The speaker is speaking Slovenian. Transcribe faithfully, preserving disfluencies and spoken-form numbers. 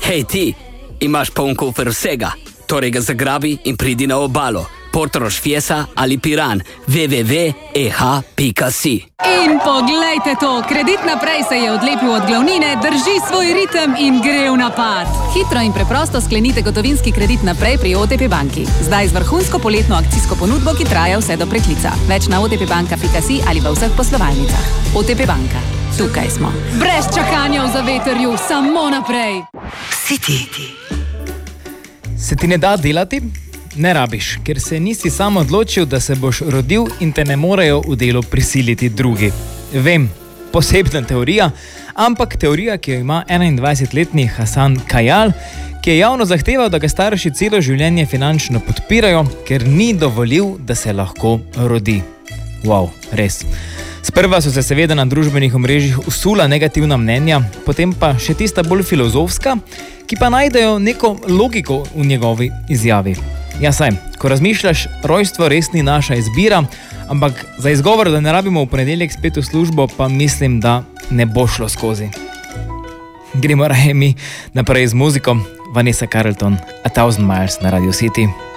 Hej ti, imaš poln kufer vsega, torej ga zagrabi in pridi na obalo. Portorož, Fiesa ali Piran, w w w pika e h pika si. In poglejte to, Kredit Naprej se je odlepil od glavnine, drži svoj ritem in gre v napad. Hitro in preprosto sklenite gotovinski kredit naprej pri O T P banki. Zdaj z vrhunsko poletno akcijsko ponudbo, ki traja vse do preklica. Več na o t p banka pika si ali v vseh poslovalnicah. O T P banka. Tukaj smo. Brez čakanja v zavetrju, samo naprej. City. Se ti ne da delati? Ne rabiš, ker se nisi sam odločil, da se boš rodil in te ne morejo v delo prisiliti drugi. Vem, posebna teorija, ampak teorija, ki jo ima enaindvajsetletni Hasan Kajal, ki je javno zahteval, da ga starši celo življenje finančno podpirajo, ker ni dovolil, da se lahko rodi. Wow, res. Sprva so se seveda na družbenih omrežjih usula negativna mnenja, potem pa še tista bolj filozofska, ki pa najdejo neko logiko v njegovi izjavi. Ja, saj, ko razmišljaš, rojstvo res ni naša izbira, ampak za izgovor, da ne rabimo v ponedeljek spet v službo, pa mislim, da ne bo šlo skozi. Gremo raje mi naprej z muziko. Vanessa Carlton, A Thousand Miles na Radio City.